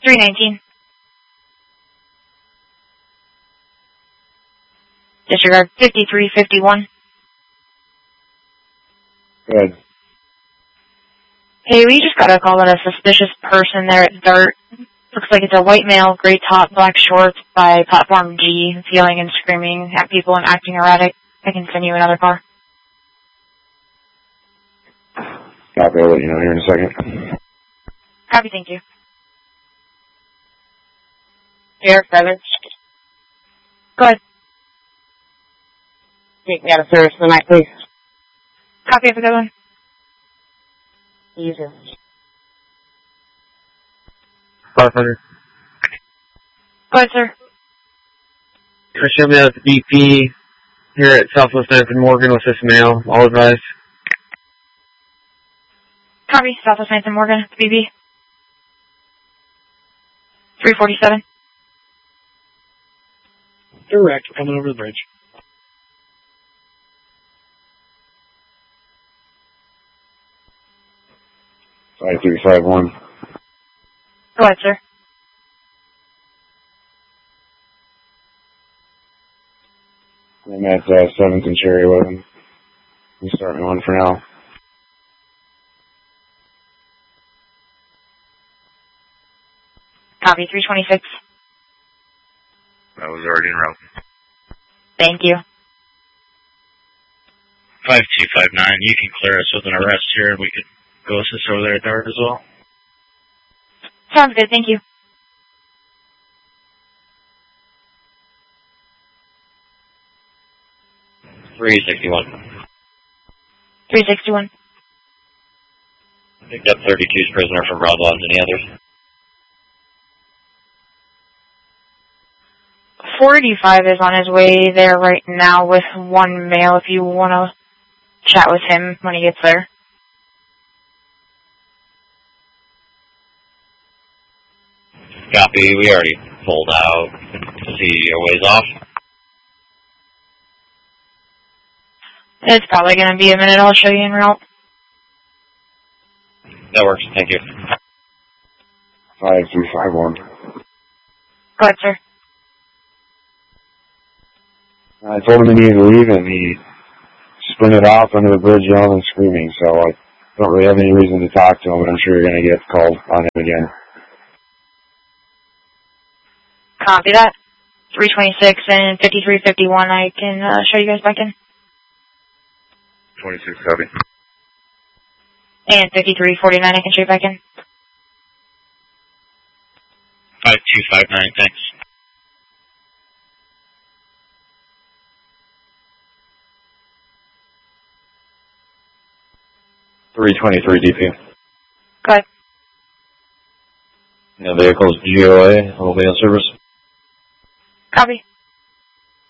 319. Disregard 5351. Good. Hey, we just got a call on a suspicious person there at DART. Looks like it's a white male, gray top, black shorts by platform G, yelling and screaming at people and acting erratic. I can send you another car. Copy, I'll let you know here in a second. Copy, thank you. Eric Feathers. Go ahead. Take me out of service tonight, please. Copy, have a good one. User. 500. Go ahead, sir. Show me out at the BP here at Southwest 9th and Morgan with this mail. All advised. Copy, Southwest 9th and Morgan, BB. 347. Direct, coming over the bridge. 5351. Go ahead, sir. I'm at 7th and Cherry 11. I'm starting one for now. Copy, 326. That was already en route. Thank you. 5259, you can clear us with an arrest here, and we could go assist over there at DART as well. Sounds good, thank you. $361. 361. Picked up 32's prisoner from Broad Lodge. Any others? 485 is on his way there right now with one male if you want to chat with him when he gets there. Copy, we already pulled out. Is he a ways off? It's probably going to be a minute. I'll show you en route. That works, thank you. 5351. Go ahead, sir. I told him he needed to leave, and he sprinted off under the bridge yelling and screaming, so I don't really have any reason to talk to him, but I'm sure you're going to get called on him again. Copy that. 326 and 5351, I can show you guys back in. 26, copy. And 5349, I can show you back in. 5259, thanks. $323 DP. Go ahead. The vehicle's GOA, will be on service. Copy.